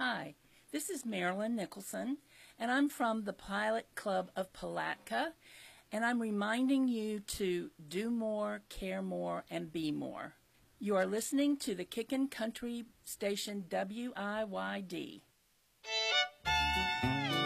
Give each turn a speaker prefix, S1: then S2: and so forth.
S1: Hi, this is Marilyn Nicholson, and I'm from the Pilot Club of Palatka, and I'm reminding you to do more, care more, and be more. You are listening to the Kickin' Country station WIYD.